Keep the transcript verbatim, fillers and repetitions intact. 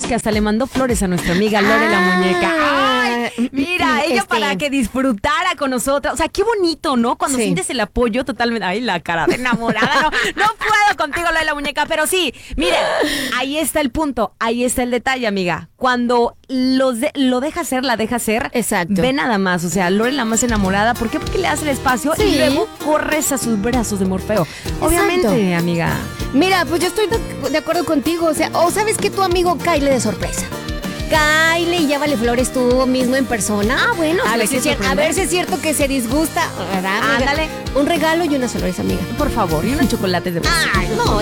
que hasta le mandó flores a nuestra amiga Lore la muñeca. Ay, mira, ella Este- para que disfrutara con nosotros. O sea, qué bonito, ¿no? Cuando Sí. sientes el apoyo totalmente. Ay, la cara de enamorada. No, no puedo contigo, Lore la muñeca, pero sí. Mire, ahí está el punto, ahí está el detalle, amiga. Cuando los de- lo deja hacer, la deja hacer. Exacto. Ve nada más, o sea, Lore la más enamorada. ¿Por qué? Porque le hace el espacio Sí. y luego corres a sus brazos de Morfeo. Obviamente, amiga. Mira, pues yo estoy de, de acuerdo contigo. O sea, o sabes que tu amigo cáele de sorpresa. Cáele y llévale flores tú mismo en persona. Ah, bueno, Ah, a, ¿le ver si quieres es cier- a sorprender? ver si es cierto que se disgusta. ¿Verdad, amiga? Ándale. Un regalo y unas flores, amiga. Por favor, y unos chocolates de Ay, no,